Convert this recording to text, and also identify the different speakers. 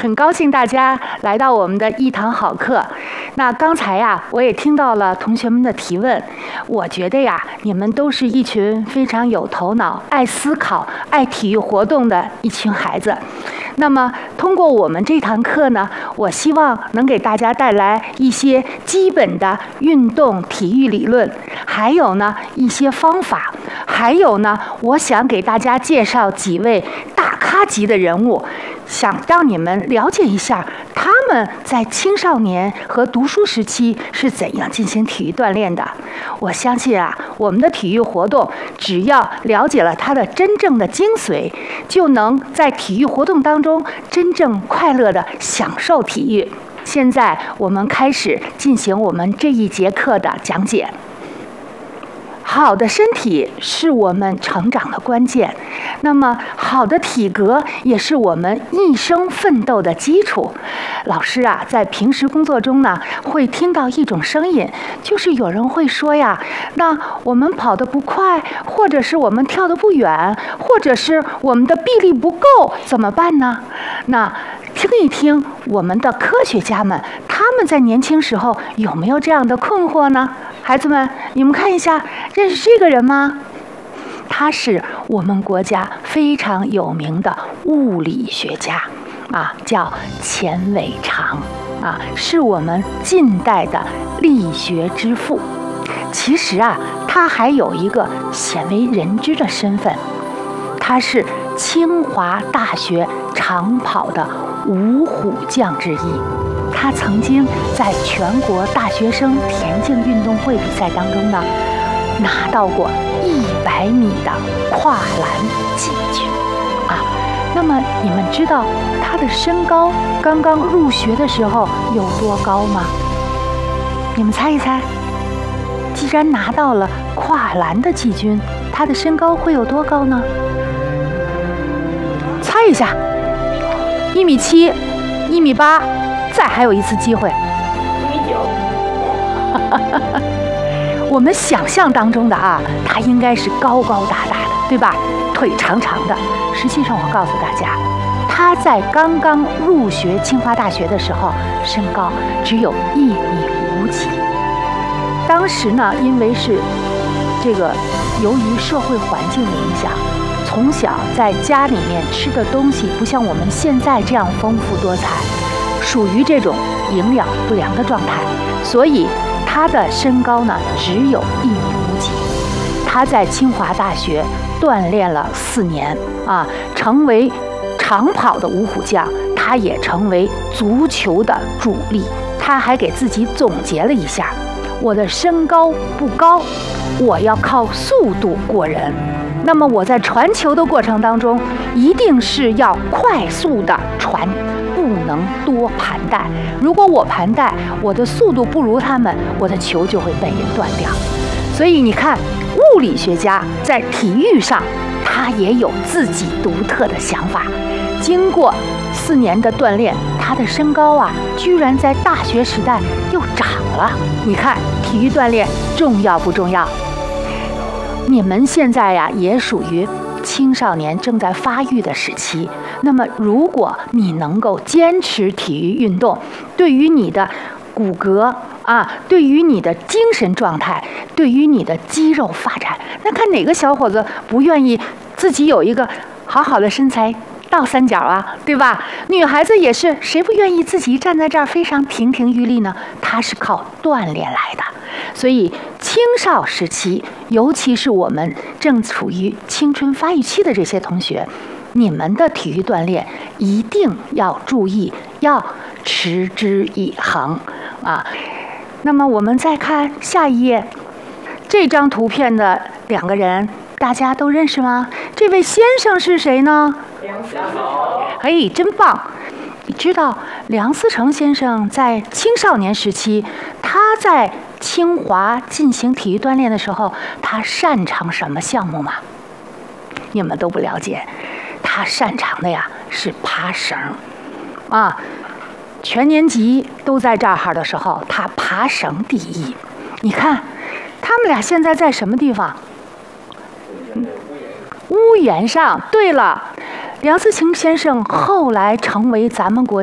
Speaker 1: 很高兴大家来到我们的一堂好课。那刚才呀，我也听到了同学们的提问，我觉得呀，你们都是一群非常有头脑、爱思考、爱体育活动的一群孩子。那么通过我们这堂课呢，我希望能给大家带来一些基本的运动体育理论，还有呢一些方法，还有呢，我想给大家介绍几位大咖级的人物，想让你们了解一下他们在青少年和读书时期是怎样进行体育锻炼的。我相信啊，我们的体育活动只要了解了它的真正的精髓，就能在体育活动当中真正快乐地享受体育。现在我们开始进行我们这一节课的讲解。好的身体是我们成长的关键，那么好的体格也是我们一生奋斗的基础。老师啊，在平时工作中呢，会听到一种声音，就是有人会说呀，那我们跑得不快，或者是我们跳得不远，或者是我们的臂力不够，怎么办呢？那听一听我们的科学家们，他们在年轻时候有没有这样的困惑呢？孩子们，你们看一下，认识这个人吗？他是我们国家非常有名的物理学家啊，叫钱伟长啊，是我们近代的力学之父。其实啊，他还有一个鲜为人知的身份，他是清华大学长跑的五虎将之一。他曾经在全国大学生田径运动会比赛当中呢，拿到过100米的跨栏季军啊。那么你们知道他的身高刚刚入学的时候有多高吗？你们猜一猜，既然拿到了跨栏的季军，他的身高会有多高呢？猜一下，1.7米、1.8米，再还有一次机会，1.9米。我们想象当中的啊，他应该是高高大大的，对吧？腿长长的。实际上，我告诉大家，他在刚刚入学清华大学的时候，身高只有1.5米。当时呢，因为是这个由于社会环境的影响，从小在家里面吃的东西不像我们现在这样丰富多彩，属于这种营养不良的状态，所以他的身高呢只有1.5米。他在清华大学锻炼了4年啊，成为长跑的五虎将，他也成为足球的主力。他还给自己总结了一下，我的身高不高，我要靠速度过人。那么我在传球的过程当中，一定是要快速的传，不能多盘带。如果我盘带，我的速度不如他们，我的球就会被人断掉。所以你看，物理学家在体育上，他也有自己独特的想法。经过4年的锻炼，他的身高啊，居然在大学时代又长了。你看，体育锻炼重要不重要？你们现在呀，也属于青少年正在发育的时期。那么，如果你能够坚持体育运动，对于你的骨骼啊，对于你的精神状态，对于你的肌肉发展，那看哪个小伙子不愿意自己有一个好好的身材？倒三角啊，对吧？女孩子也是，谁不愿意自己站在这儿非常亭亭玉立呢？她是靠锻炼来的。所以青少时期，尤其是我们正处于青春发育期的这些同学，你们的体育锻炼一定要注意，要持之以恒啊。那么我们再看下一页，这张图片的2个人，大家都认识吗？这位先生是谁呢？梁思成。哎，真棒！你知道梁思成先生在青少年时期，他在清华进行体育锻炼的时候，他擅长什么项目吗？你们都不了解，他擅长的呀是爬绳啊。全年级都在这儿的时候，他爬绳第1。你看，他们俩现在在什么地方？屋檐上。对了，梁思成先生后来成为咱们国